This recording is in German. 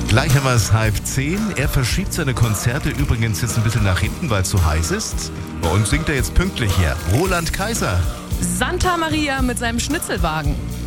Gleich haben wir es 9:30. Er verschiebt seine Konzerte übrigens jetzt ein bisschen nach hinten, weil es zu heiß ist. Bei uns singt er jetzt pünktlich her. Roland Kaiser. Santa Maria mit seinem Schnitzelwagen.